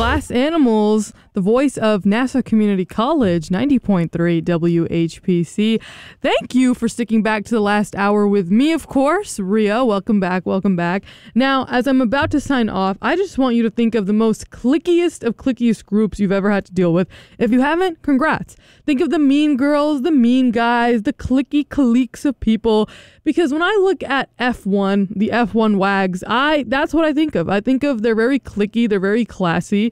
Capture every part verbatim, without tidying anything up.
Glass Animals, the voice of Nassau Community College, ninety point three W H P C. Thank you for sticking back to the last hour with me, of course. Ria, welcome back, welcome back. Now, as I'm about to sign off, I just want you to think of the most clickiest of clickiest groups you've ever had to deal with. If you haven't, congrats. Think of the mean girls, the mean guys, the clicky cliques of people. Because when I look at F one, the F one wags, I that's what I think of. I think of they're very clicky, they're very classy,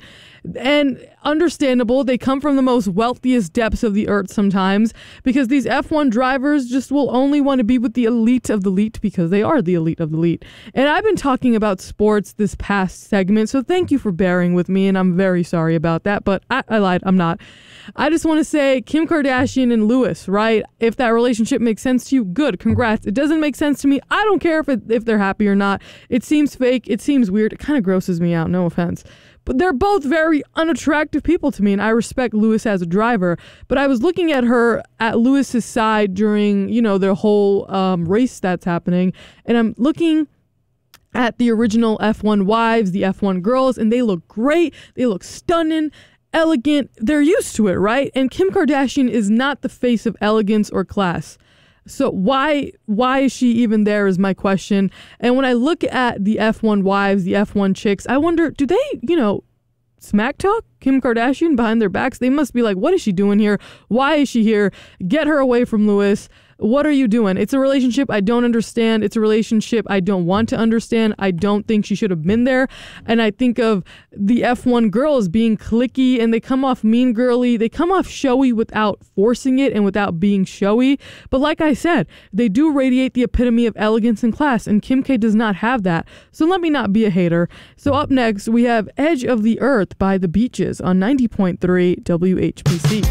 and understandable. They come from the most wealthiest depths of the earth sometimes, because these F one drivers just will only want to be with the elite of the elite because they are the elite of the elite. And I've been talking about sports this past segment, so thank you for bearing with me, and I'm very sorry about that, but I, I lied, I'm not. I just want to say Kim Kardashian and Lewis, right? If that relationship makes sense to you, good, congrats. It doesn't make sense to me. I don't care if it, if they're happy or not. It seems fake. It seems weird. It kind of grosses me out. No offense. But they're both very unattractive people to me, and I respect Lewis as a driver. But I was looking at her at Lewis's side during, you know, their whole um, race that's happening, and I'm looking at the original F one wives, the F one girls, and they look great. They look stunning, elegant. They're used to it, right? And Kim Kardashian is not the face of elegance or class. So why why is she even there is my question. And when I look at the F one wives, the F one chicks, I wonder, do they, you know, smack talk Kim Kardashian behind their backs? They must be like, what is she doing here? Why is she here? Get her away from Lewis. What are you doing? It's a relationship I don't understand. It's a relationship I don't want to understand. I don't think she should have been there. And I think of the F one girls being cliquey, and they come off mean girly. They come off showy without forcing it and without being showy. But like I said, they do radiate the epitome of elegance and class, and Kim K does not have that. So let me not be a hater. So up next, we have Edge of the Earth by The Beaches on ninety point three W H P C.